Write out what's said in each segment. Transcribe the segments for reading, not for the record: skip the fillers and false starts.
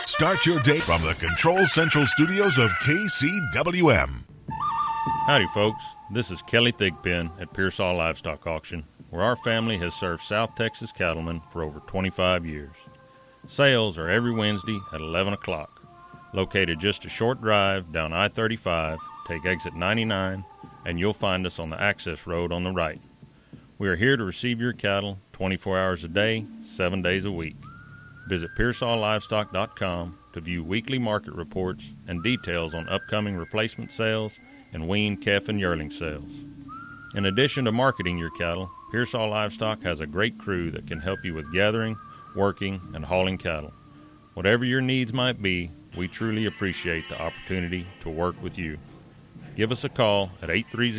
Start your day from the Control Central Studios of KCWM. Howdy, folks. This is Kelly Thigpen at Pearsall Livestock Auction, where our family has served South Texas cattlemen for over 25 years. Sales are every Wednesday at 11 o'clock. Located just a short drive down I-35, take exit 99, and you'll find us on the access road on the right. We are here to receive your cattle 24 hours a day, 7 days a week. Visit PearsallLivestock.com to view weekly market reports and details on upcoming replacement sales and weaned calf and yearling sales. In addition to marketing your cattle, Pearsall Livestock has a great crew that can help you with gathering, working, and hauling cattle. Whatever your needs might be, we truly appreciate the opportunity to work with you. Give us a call at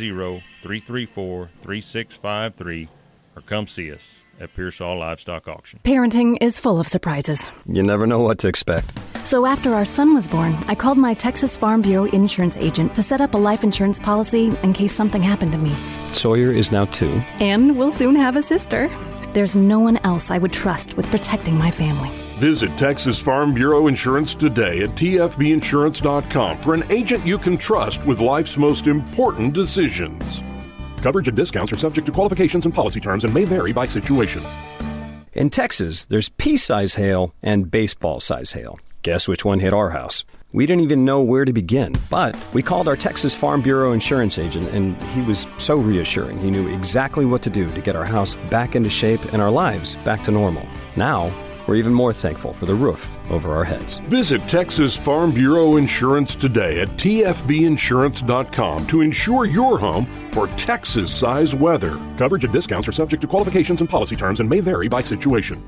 830-334-3653 or come see us at Pearsall Livestock Auction. Parenting is full of surprises. You never know what to expect. So after our son was born, I called my Texas Farm Bureau insurance agent to set up a life insurance policy in case something happened to me. Sawyer is now 2. And we'll soon have a sister. There's no one else I would trust with protecting my family. Visit Texas Farm Bureau Insurance today at tfbinsurance.com for an agent you can trust with life's most important decisions. Coverage and discounts are subject to qualifications and policy terms and may vary by situation. In Texas, there's pea-size hail and baseball-size hail. Guess which one hit our house? We didn't even know where to begin, but we called our Texas Farm Bureau insurance agent, and he was so reassuring. He knew exactly what to do to get our house back into shape and our lives back to normal. Now, we're even more thankful for the roof over our heads. Visit Texas Farm Bureau Insurance today at tfbinsurance.com to insure your home for Texas-size weather. Coverage and discounts are subject to qualifications and policy terms and may vary by situation.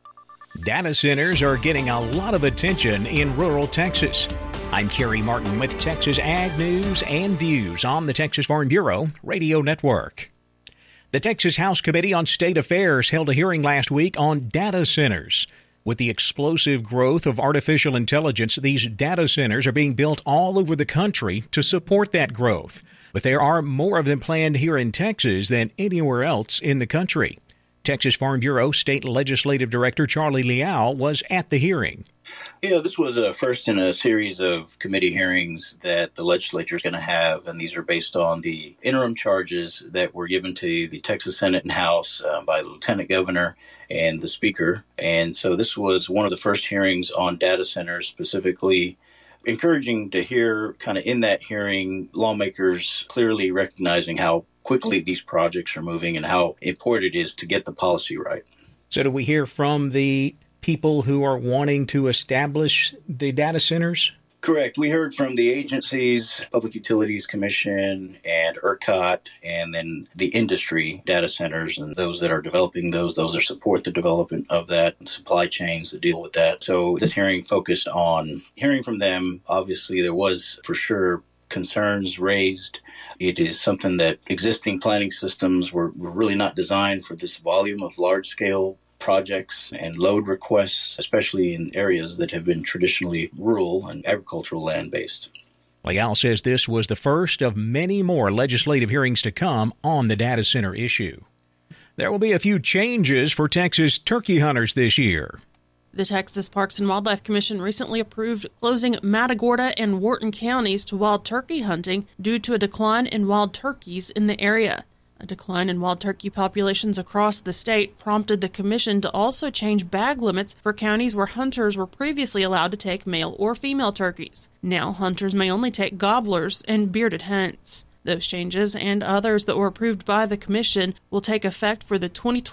Data centers are getting a lot of attention in rural Texas. I'm Kerry Martin with Texas Ag News and Views on the Texas Farm Bureau Radio Network. The Texas House Committee on State Affairs held a hearing last week on data centers. With the explosive growth of artificial intelligence, these data centers are being built all over the country to support that growth. But there are more of them planned here in Texas than anywhere else in the country. Texas Farm Bureau State Legislative Director Charlie Liao was at the hearing. Yeah, this was a first in a series of committee hearings that the legislature is going to have, and these are based on the interim charges that were given to the Texas Senate and House by the Lieutenant Governor and the Speaker. And so this was one of the first hearings on data centers, specifically encouraging to hear kind of in that hearing lawmakers clearly recognizing how quickly these projects are moving and how important it is to get the policy right. So do we hear from the people who are wanting to establish the data centers? Correct. We heard from the agencies, Public Utilities Commission and ERCOT, and then the industry data centers and those that are developing those that support the development of that, and supply chains that deal with that. So this hearing focused on hearing from them. Obviously, there was for sure concerns raised. It is something that existing planning systems were really not designed for this volume of large-scale projects and load requests, especially in areas that have been traditionally rural and agricultural land-based. Leal says this was the first of many more legislative hearings to come on the data center issue. There will be a few changes for Texas turkey hunters this year. The Texas Parks and Wildlife Commission recently approved closing Matagorda and Wharton counties to wild turkey hunting due to a decline in wild turkeys in the area. A decline in wild turkey populations across the state prompted the commission to also change bag limits for counties where hunters were previously allowed to take male or female turkeys. Now hunters may only take gobblers and bearded hens. Those changes and others that were approved by the commission will take effect for the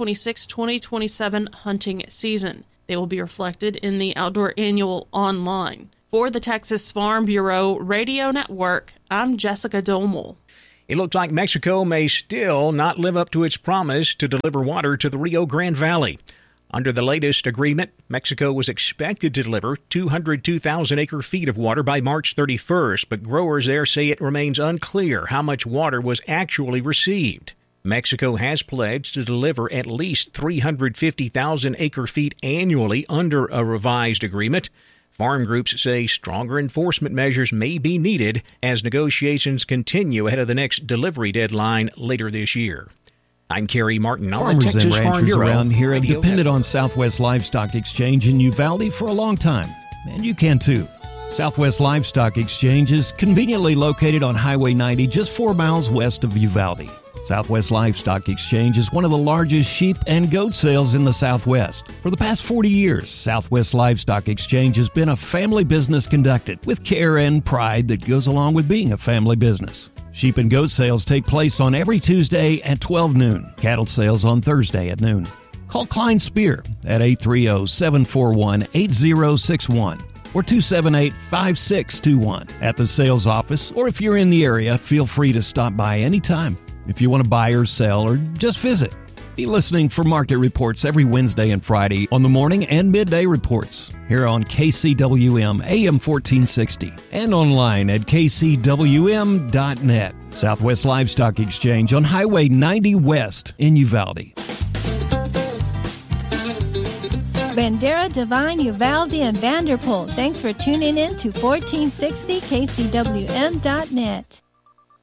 2026-2027 hunting season. They will be reflected in the Outdoor Annual online. For the Texas Farm Bureau Radio Network, I'm Jessica Domel. It looks like Mexico may still not live up to its promise to deliver water to the Rio Grande Valley. Under the latest agreement, Mexico was expected to deliver 202,000 acre-feet of water by March 31st, but growers there say it remains unclear how much water was actually received. Mexico has pledged to deliver at least 350,000 acre-feet annually under a revised agreement. Farm groups say stronger enforcement measures may be needed as negotiations continue ahead of the next delivery deadline later this year. I'm Kerry Martin on the Texas Farm Bureau. Farmers and ranchers around here have depended on Southwest Livestock Exchange in Uvalde for a long time. and you can too. Southwest Livestock Exchange is conveniently located on Highway 90, just 4 miles west of Uvalde. Southwest Livestock Exchange is one of the largest sheep and goat sales in the Southwest. For the past 40 years, Southwest Livestock Exchange has been a family business conducted with care and pride that goes along with being a family business. Sheep and goat sales take place on every Tuesday at 12 noon. Cattle sales on Thursday at noon. Call Klein Spear at 830-741-8061. or 278-5621 at the sales office, or if you're in the area, feel free to stop by anytime if you want to buy or sell or just visit. Be listening for market reports every Wednesday and Friday on the morning and midday reports here on KCWM AM 1460 and online at kcwm.net. Southwest Livestock Exchange on Highway 90 West in Uvalde. Bandera, Divine, Uvalde, and Vanderpool. Thanks for tuning in to 1460 KCWM.net.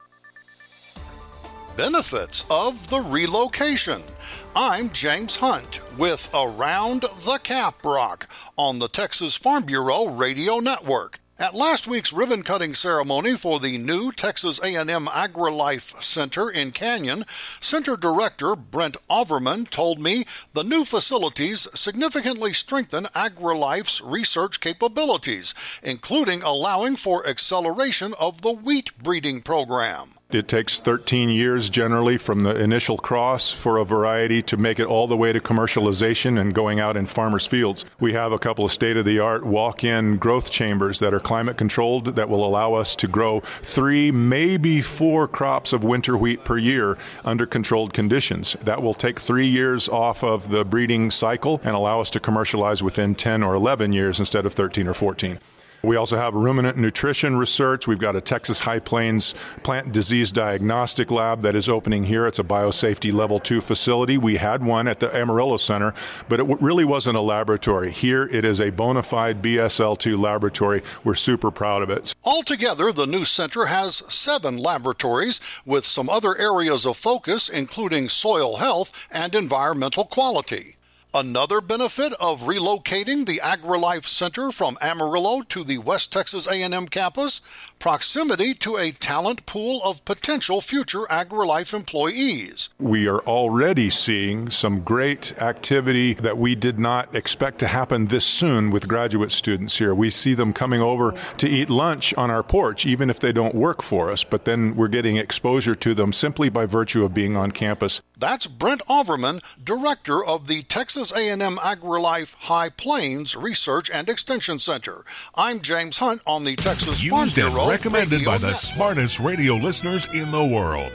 Benefits of the relocation. I'm James Hunt with Around the Caprock on the Texas Farm Bureau Radio Network. At last week's ribbon-cutting ceremony for the new Texas A&M AgriLife Center in Canyon, Center Director Brent Overman told me the new facilities significantly strengthen AgriLife's research capabilities, including allowing for acceleration of the wheat breeding program. It takes 13 years generally from the initial cross for a variety to make it all the way to commercialization and going out in farmers' fields. We have a couple of state-of-the-art walk-in growth chambers that are climate controlled that will allow us to grow 3, maybe 4 crops of winter wheat per year under controlled conditions. That will take 3 years off of the breeding cycle and allow us to commercialize within 10 or 11 years instead of 13 or 14. We also have ruminant nutrition research. We've got a Texas High Plains Plant Disease Diagnostic Lab that is opening here. It's a biosafety level 2 facility. We had one at the Amarillo Center, but it really wasn't a laboratory. Here it is a bona fide BSL-2 laboratory. We're super proud of it. Altogether, the new center has 7 laboratories with some other areas of focus, including soil health and environmental quality. Another benefit of relocating the AgriLife Center from Amarillo to the West Texas A&M campus, proximity to a talent pool of potential future AgriLife employees. We are already seeing some great activity that we did not expect to happen this soon with graduate students here. We see them coming over to eat lunch on our porch, even if they don't work for us, but then we're getting exposure to them simply by virtue of being on campus. That's Brent Overman, director of the Texas A&M AgriLife High Plains Research and Extension Center. I'm James Hunt on the Texas Farm Bureau. Recommended by the smartest radio listeners in the world.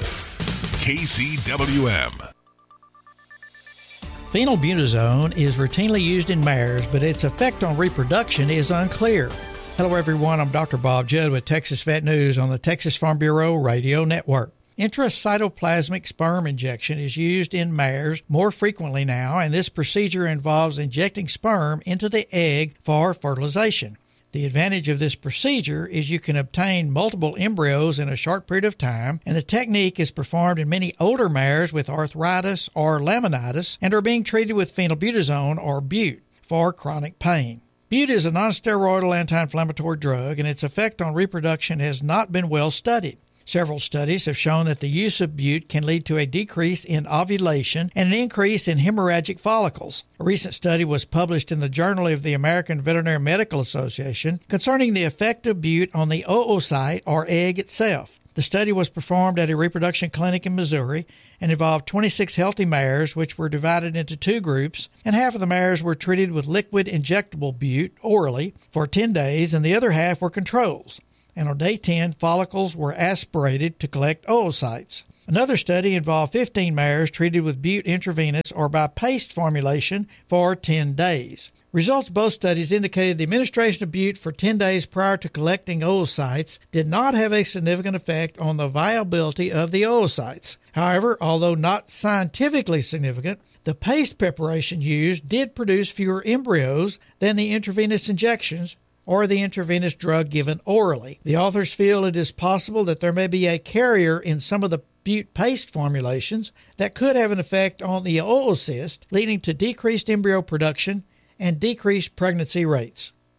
KCWM. Phenylbutazone is routinely used in mares, but its effect on reproduction is unclear. Hello everyone, I'm Dr. Bob Judd with Texas Vet News on the Texas Farm Bureau Radio Network. Intracytoplasmic sperm injection is used in mares more frequently now, and this procedure involves injecting sperm into the egg for fertilization. The advantage of this procedure is you can obtain multiple embryos in a short period of time, and the technique is performed in many older mares with arthritis or laminitis and are being treated with phenylbutazone or Bute for chronic pain. Bute is a nonsteroidal anti-inflammatory drug, and its effect on reproduction has not been well studied. Several studies have shown that the use of Bute can lead to a decrease in ovulation and an increase in hemorrhagic follicles. A recent study was published in the Journal of the American Veterinary Medical Association concerning the effect of Bute on the oocyte or egg itself. The study was performed at a reproduction clinic in Missouri and involved 26 healthy mares, which were divided into 2 groups, and half of the mares were treated with liquid injectable Bute orally for 10 days, and the other half were controls. And on day 10, follicles were aspirated to collect oocytes. Another study involved 15 mares treated with Bute intravenous or by paste formulation for 10 days. Results of both studies indicated the administration of Bute for 10 days prior to collecting oocytes did not have a significant effect on the viability of the oocytes. However, although not scientifically significant, the paste preparation used did produce fewer embryos than the intravenous injections or the intravenous drug given orally. The authors feel it is possible that there may be a carrier in some of the Bute paste formulations that could have an effect on the oocyst, leading to decreased embryo production and decreased pregnancy rates.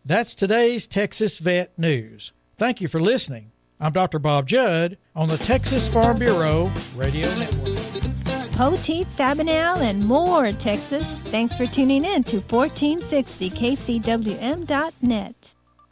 That's today's Texas Vet News. Thank you for listening. I'm Dr. Bob Judd on the Texas Farm Bureau Radio Network. Poteet, Sabinal, and more, Texas. Thanks for tuning in to 1460 KCWM.net.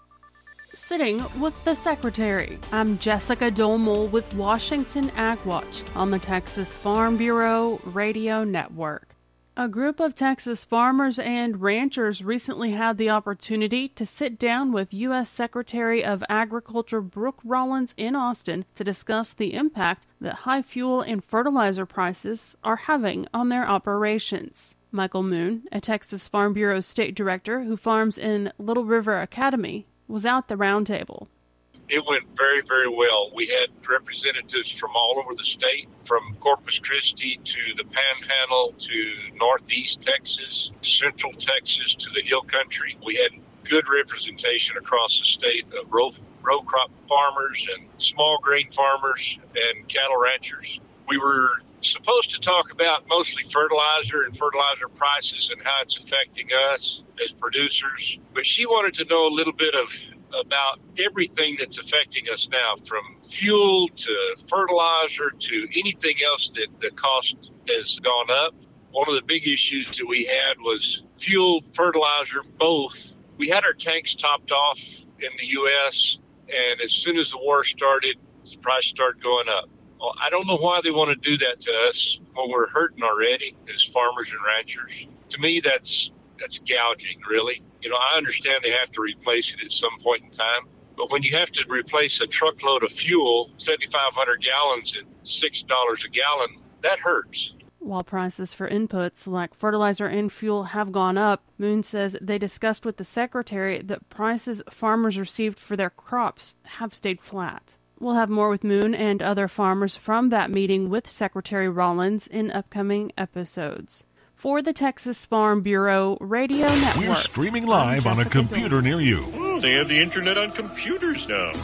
Sitting with the Secretary. I'm Jessica Dolmole with Washington Ag Watch on the Texas Farm Bureau Radio Network. A group of Texas farmers and ranchers recently had the opportunity to sit down with U.S. Secretary of Agriculture Brooke Rollins in Austin to discuss the impact that high fuel and fertilizer prices are having on their operations. Michael Moon, a Texas Farm Bureau state director who farms in Little River Academy, was at the roundtable. It went very, very well. We had representatives from all over the state, from Corpus Christi to the Panhandle to Northeast Texas, Central Texas to the Hill Country. We had good representation across the state of row crop farmers and small grain farmers and cattle ranchers. We were supposed to talk about mostly fertilizer and fertilizer prices and how it's affecting us as producers. But she wanted to know a little bit about everything that's affecting us now, from fuel to fertilizer to anything else that the cost has gone up. One of the big issues that we had was fuel, fertilizer, both. We had our tanks topped off in the U.S., and as soon as the war started, the price started going up. Well, I don't know why they want to do that to us when we're hurting already as farmers and ranchers. To me, that's gouging, really. You know, I understand they have to replace it at some point in time, but when you have to replace a truckload of fuel, 7,500 gallons at $6 a gallon, that hurts. While prices for inputs like fertilizer and fuel have gone up, Moon says they discussed with the Secretary that prices farmers received for their crops have stayed flat. We'll have more with Moon and other farmers from that meeting with Secretary Rollins in upcoming episodes. For the Texas Farm Bureau Radio Network. We're streaming live on a computer near you. Oh, they have the internet on computers now.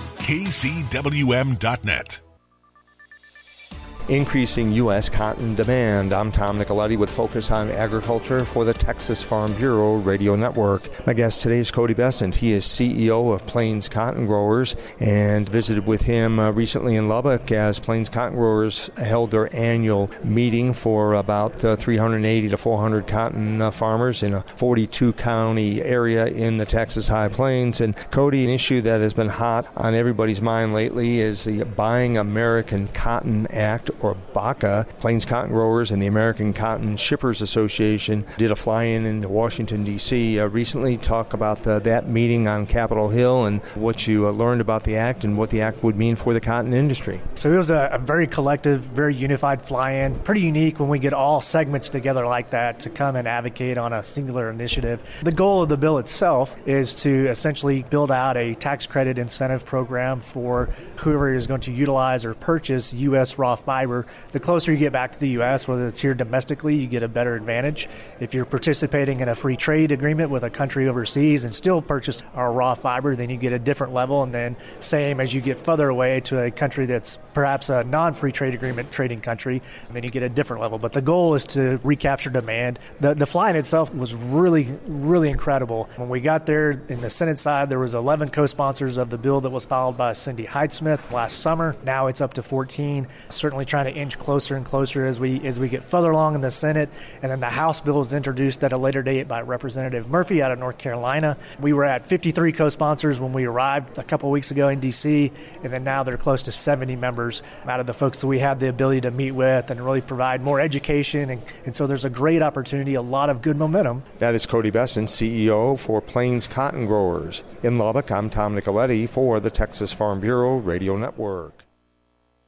KCWM.net. Increasing U.S. cotton demand. I'm Tom Nicoletti with Focus on Agriculture for the Texas Farm Bureau Radio Network. My guest today is Cody Bessent. He is CEO of Plains Cotton Growers, and visited with him recently in Lubbock as Plains Cotton Growers held their annual meeting for about 380 to 400 cotton farmers in a 42-county area in the Texas High Plains. And Cody, an issue that has been hot on everybody's mind lately is the Buying American Cotton Act, or BACA. Plains Cotton Growers and the American Cotton Shippers Association did a fly-in in Washington, D.C. Recently. Talk about that meeting on Capitol Hill and what you learned about the act and what the act would mean for the cotton industry. So it was a very collective, very unified fly-in. Pretty unique when we get all segments together like that to come and advocate on a singular initiative. The goal of the bill itself is to essentially build out a tax credit incentive program for whoever is going to utilize or purchase U.S. raw fiber. The closer you get back to the U.S., whether it's here domestically, you get a better advantage. If you're participating in a free trade agreement with a country overseas and still purchase our raw fiber, then you get a different level. And then same as you get further away to a country that's perhaps a non-free trade agreement trading country, and then you get a different level. But the goal is to recapture demand. The fly-in itself was really, really incredible. When we got there in the Senate side, there was 11 co-sponsors of the bill that was filed by Cindy Hyde-Smith last summer. Now it's up to 14. Certainly trying to inch closer and closer as we get further along in the Senate. And then the House bill is introduced at a later date by Representative Murphy out of North Carolina. We were at 53 co-sponsors when we arrived a couple weeks ago in D.C., and then now they're close to 70 members out of the folks that we had the ability to meet with and really provide more education. And so there's a great opportunity, a lot of good momentum. That is Cody Bessent, CEO for Plains Cotton Growers. In Lubbock, I'm Tom Nicoletti for the Texas Farm Bureau Radio Network.